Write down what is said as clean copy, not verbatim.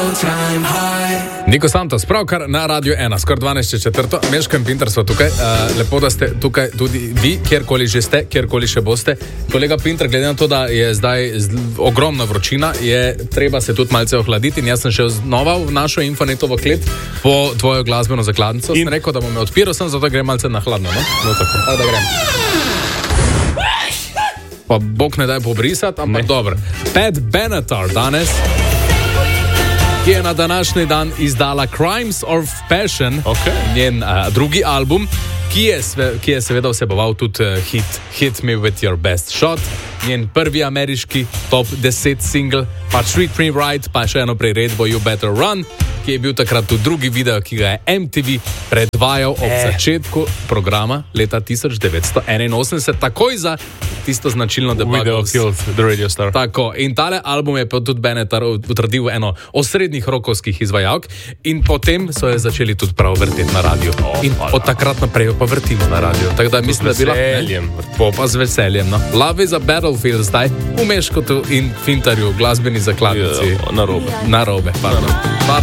Niko Santos, pravkar na Radio 1, skoraj 12:04. Meško in Pinter so tukaj. Lepo, da ste tukaj tudi vi, kjerkoli že ste, kjerkoli še boste. Kolega Pinter, glede na to, da je zdaj ogromna vročina, je treba se tudi malce ohladiti. In jaz sem šel znova v našo Infonetovo klet po tvojo glasbeno zakladnico. Sem rekel, da bom jo odpiral, sem zato grem malce na hladno. No tako, da grem. Pa bog ne daj pobrisati, ampak dobro. Pat Benatar danes, ki je na današnji dan izdala Crimes of Passion, njen drugi album, ki je seveda vseboval tudi Hit Me With Your Best Shot, njen prvi ameriški top 10 single, pa Treat Me Right, pa še eno priredbo You Better Run, ki je bil takrat tudi drugi video, ki ga je MTV predvajal ob začetku programa leta 1981, takoj za tisto značilno debato. Video Killed the Radio Star. Tako, in tale album je pa tudi Benatar utrdil eno osrednjih rokovskih izvajalk in potem so je začeli tudi prav vrteti na radio. In od takrat naprej pa vrtimo na radio. Tako da mislim, da je bila pa z veseljem. No. Love is a Battlefield zdaj v Meškotu in Fintarju, glasbeni zakladnici. Narobe. Narobe, pardon.